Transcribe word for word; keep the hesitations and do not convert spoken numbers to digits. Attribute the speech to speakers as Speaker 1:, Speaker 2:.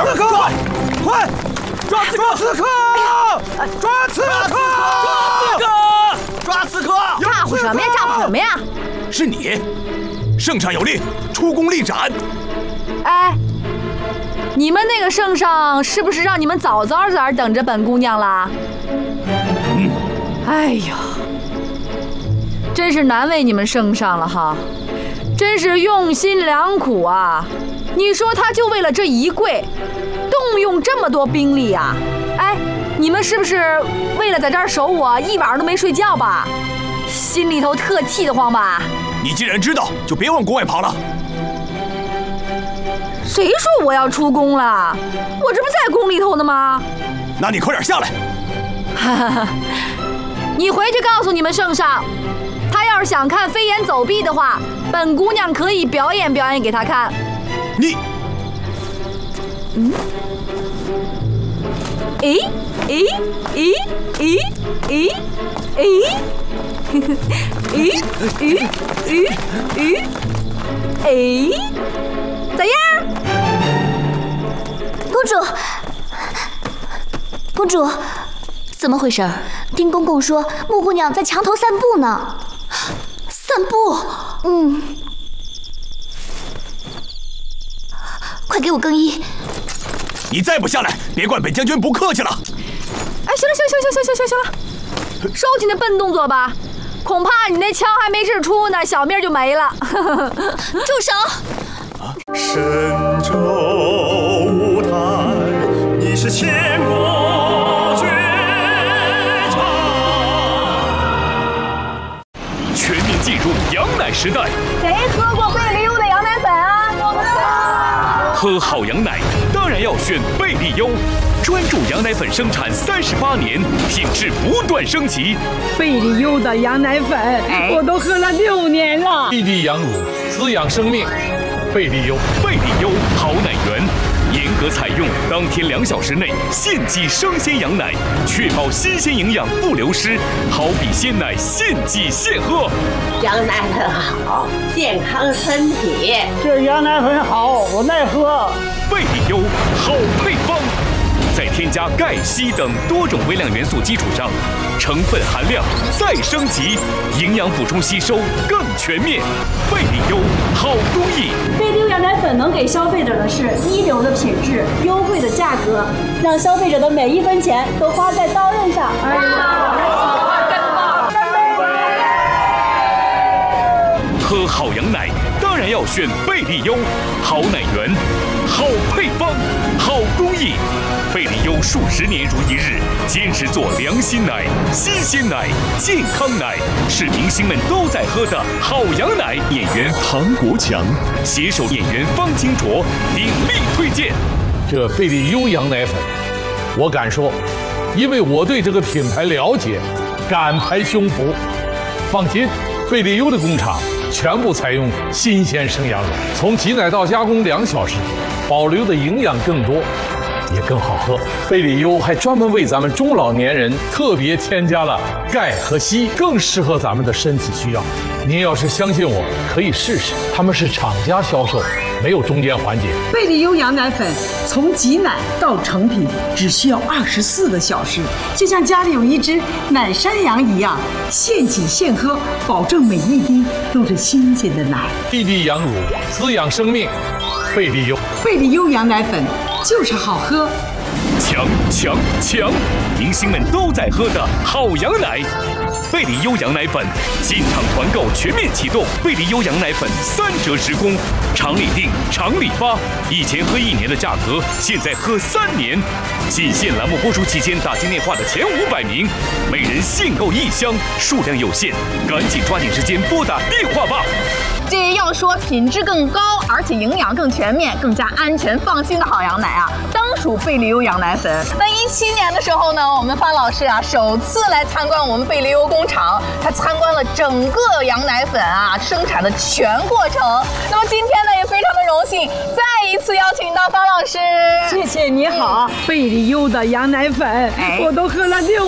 Speaker 1: 刺客！快，抓刺客！刺客！抓刺客！抓刺客！
Speaker 2: 咋呼什么呀？咋呼什么呀？
Speaker 1: 是你，圣上有令，出宫立斩。
Speaker 2: 哎，你们那个圣上是不是让你们早早在这儿等着本姑娘啦？
Speaker 1: 嗯。
Speaker 2: 哎呦，真是难为你们圣上了哈，真是用心良苦啊！你说他就为了这一跪，动用这么多兵力呀、啊？哎，你们是不是为了在这儿守我，一晚上都没睡觉吧？心里头特气得慌吧？
Speaker 1: 你既然知道，就别往国外跑了。
Speaker 2: 谁说我要出宫了？我这不在宫里头呢吗？
Speaker 1: 那你快点下来。
Speaker 2: 哈哈哈。你回去告诉你们圣上，他要是想看飞檐走壁的话，本姑娘可以表演表演给他看。
Speaker 1: 你，
Speaker 2: 嗯，诶诶诶诶诶诶，诶诶诶诶诶，咋样？
Speaker 3: 公主，公主。怎么回事？听公公说，木姑娘在墙头散步呢。散步？嗯。快给我更衣！
Speaker 1: 你再不下来，别怪本将军不客气了。
Speaker 2: 哎，行了行了行了行了行了行了，收起那笨动作吧，恐怕你那枪还没掷出呢，小命就没了。
Speaker 3: 住手！
Speaker 1: 啊！
Speaker 4: 神州舞台，你是千古。
Speaker 5: 进入羊奶时代，
Speaker 2: 谁喝过贝利优的羊奶粉啊？我们
Speaker 5: 喝好羊奶当然要选贝利优，专注羊奶粉生产三十八年，品质不断升级。
Speaker 6: 贝利优的羊奶粉，哎、我都喝了六年了。
Speaker 7: 一滴羊乳，滋养生命。贝利优，
Speaker 5: 贝利优好奶源。严格采用当天两小时内现挤生鲜羊奶，确保新鲜营养不流失，好比鲜奶现挤现喝。
Speaker 8: 羊奶粉好，健康身体。
Speaker 6: 这羊奶粉好，我耐喝。
Speaker 5: 贝利优好配方，在添加钙、硒等多种微量元素基础上，成分含量再升级，营养补充吸收更全面。贝利优好工艺。
Speaker 9: 贝利优羊奶粉能给消费者的是一流的品质、优惠的价格，让消费者的每一分钱都花在刀刃上。哎呀，真棒！
Speaker 5: 喝好羊奶当然要选贝利优，好奶源，好配方，好工艺。贝利优数十年如一日，坚持做良心奶、新鲜奶、健康奶，是明星们都在喝的好羊奶。演员唐国强携手演员方清卓鼎力推荐
Speaker 7: 这贝利优羊奶粉。我敢说，因为我对这个品牌了解，敢拍胸脯。放心，贝利优的工厂全部采用新鲜生羊乳，从挤奶到加工两小时，保留的营养更多，也更好喝。贝利优还专门为咱们中老年人特别添加了钙和硒，更适合咱们的身体需要。您要是相信我，可以试试，他们是厂家销售，没有中间环节。
Speaker 6: 贝利优羊奶粉从挤奶到成品只需要二十四个小时，就像家里有一只奶山羊一样，现挤现喝，保证每一滴都是新鲜的奶。
Speaker 7: 一滴羊乳，滋养生命。贝利优，
Speaker 6: 贝利优羊奶粉就是好喝。
Speaker 5: 强强强！明星们都在喝的好羊奶。贝利优羊奶粉进场团购全面启动，贝利优羊奶粉三折直供，厂里订，厂里发。以前喝一年的价格，现在喝三年。仅限栏目播出期间打进电话的前五百名，每人限购一箱，数量有限，赶紧抓紧时间拨打电话吧。
Speaker 10: 这要说品质更高，而且营养更全面、更加安全放心的好羊奶啊，当属贝利优羊奶粉。那一七年的时候呢，我们范老师啊首次来参观我们贝利优工厂，他参观了整个羊奶粉啊生产的全过程。那么今天呢，也非常的荣幸，再一次邀请到范老师。
Speaker 6: 谢谢你好，贝利优的羊奶粉，哎、我都喝了六。